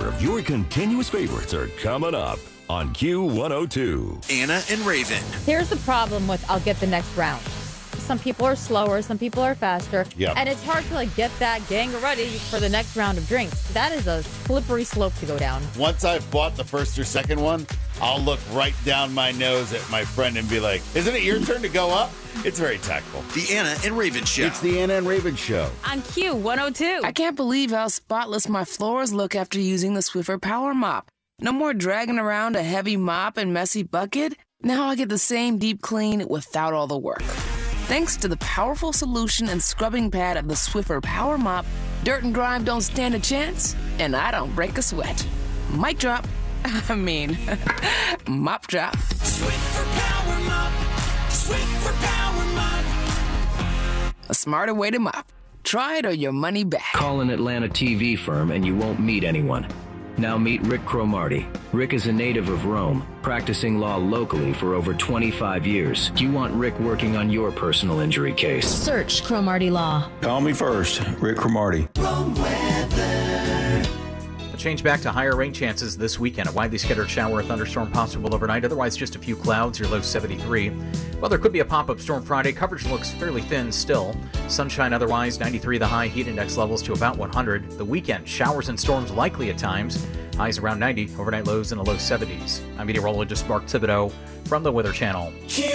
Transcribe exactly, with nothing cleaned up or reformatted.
of your continuous favorites are coming up on Q one oh two. Anna and Raven. Here's the problem with I'll get the next round. Some people are slower, some people are faster. Yep. And it's hard to like get that gang ready for the next round of drinks. That is a slippery slope to go down. Once I've bought the first or second one, I'll look right down my nose at my friend and be like, isn't it your turn to go up? It's very tactful. The Anna and Raven Show. It's the Anna and Raven Show. On Q one oh two. I can't believe how spotless my floors look after using the Swiffer Power Mop. No more dragging around a heavy mop and messy bucket. Now I get the same deep clean without all the work. Thanks to the powerful solution and scrubbing pad of the Swiffer Power Mop, dirt and grime don't stand a chance, and I don't break a sweat. Mic drop. I mean, mop drop. Swiffer Power Mop. Swiffer Power Mop. A smarter way to mop. Try it or your money back. Call an Atlanta T V firm and you won't meet anyone. Now meet Rick Cromartie. Rick is a native of Rome, practicing law locally for over twenty-five years. Do you want Rick working on your personal injury case? Search Cromartie Law. Call me first, Rick Cromartie. Rome weather. A change back to higher rain chances this weekend. A widely scattered shower or thunderstorm possible overnight. Otherwise, just a few clouds. Your low seventy-three. Well, there could be a pop-up storm Friday. Coverage looks fairly thin still. Sunshine otherwise. ninety-three the high. Heat index levels to about one hundred. The weekend, showers and storms likely at times. Highs around ninety. Overnight lows in the low seventies. I'm meteorologist Mark Thibodeau from the Weather Channel.